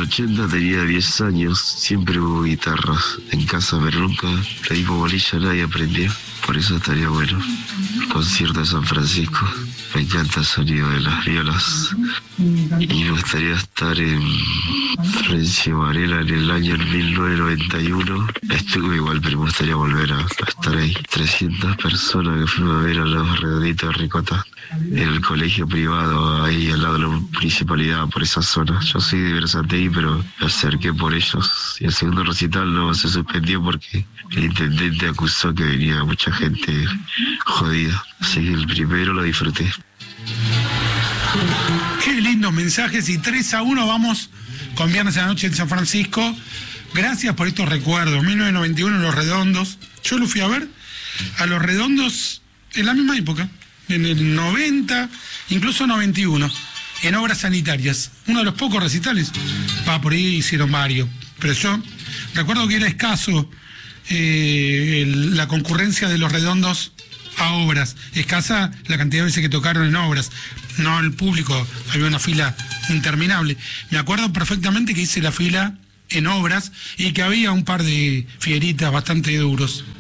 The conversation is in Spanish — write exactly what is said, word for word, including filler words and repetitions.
ochenta tenía diez años, siempre hubo guitarras en casa, pero nunca le dimos bolilla, nadie aprendió. Por eso estaría bueno el concierto de San Francisco. Me encanta el sonido de las violas. Y me gustaría estar en Florencio Varela en el año mil novecientos noventa y uno. Estuve igual, pero me gustaría volver a, a estar ahí. trescientas personas que fuimos a ver a los Redonditos de Ricota en el colegio privado, ahí al lado de la municipalidad, por esa zona. Yo soy de Berazategui, pero me acerqué por ellos. Y el segundo recital no se suspendió porque el intendente acusó que venía mucha gente jodida. Así que el primero lo disfruté. Qué lindos mensajes, y tres a uno vamos con Viernes a la Noche en San Francisco. Gracias por estos recuerdos. mil novecientos noventa y uno, Los Redondos. Yo lo fui a ver a Los Redondos en la misma época, en el noventa, incluso noventa y uno, en Obras Sanitarias. Uno de los pocos recitales. Va, por ahí hicieron varios. Pero yo recuerdo que era escaso eh, el, la concurrencia de Los Redondos a Obras. Escasa la cantidad de veces que tocaron en Obras. No el público, había una fila interminable. Me acuerdo perfectamente que hice la fila en Obras y que había un par de fieritas bastante duros.